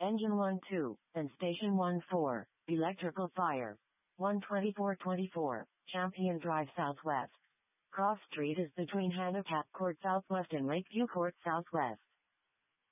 Engine 1-2, and Station 1-4, electrical fire. 12424, Champion Drive Southwest. Cross Street is between Hannah Court Southwest and Lakeview Court Southwest.